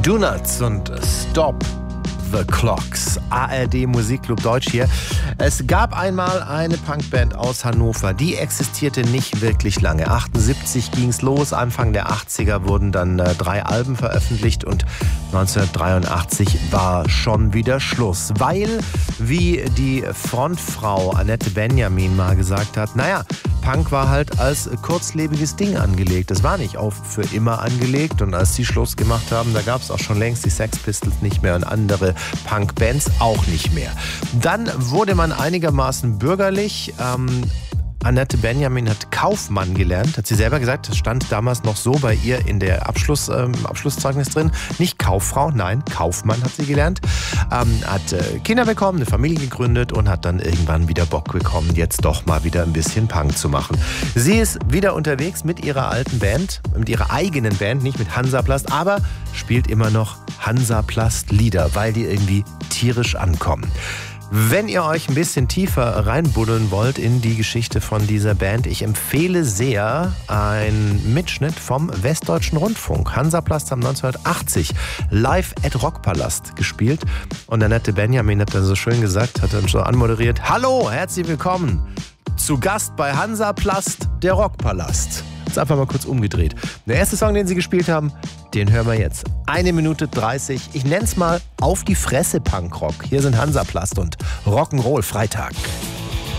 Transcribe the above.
Donuts und Stop the Clocks. ARD Musikclub Deutsch hier. Es gab einmal eine Punkband aus Hannover, die existierte nicht wirklich lange. 78 ging's los, Anfang der 80er wurden dann 3 Alben veröffentlicht und 1983 war schon wieder Schluss. Weil, wie die Frontfrau Annette Benjamin mal gesagt hat, naja, Punk war halt als kurzlebiges Ding angelegt. Das war nicht auf für immer angelegt. Und als sie Schluss gemacht haben, da gab es auch schon längst die Sex Pistols nicht mehr und andere Punk-Bands auch nicht mehr. Dann wurde man einigermaßen bürgerlich. Annette Benjamin hat Kaufmann gelernt, hat sie selber gesagt, das stand damals noch so bei ihr in der Abschlusszeugnis drin. Nicht Kauffrau, nein, Kaufmann hat sie gelernt. Hat Kinder bekommen, eine Familie gegründet und hat dann irgendwann wieder Bock bekommen, jetzt doch mal wieder ein bisschen Punk zu machen. Sie ist wieder unterwegs mit ihrer alten Band, mit ihrer eigenen Band, nicht mit Hansaplast, aber spielt immer noch Hansaplast-Lieder, weil die irgendwie tierisch ankommen. Wenn ihr euch ein bisschen tiefer reinbuddeln wollt in die Geschichte von dieser Band, ich empfehle sehr einen Mitschnitt vom Westdeutschen Rundfunk. Hansaplast haben 1980 live at Rockpalast gespielt und Annette Benjamin hat dann so schön gesagt, hat dann schon anmoderiert: Hallo, herzlich willkommen zu Gast bei Hansaplast, der Rockpalast. Jetzt einfach mal kurz umgedreht. Der erste Song, den sie gespielt haben, den hören wir jetzt. 1 Minute 30. Ich nenn's mal Auf die Fresse Punkrock. Hier sind Hansaplast und Rock'n'Roll Freitag.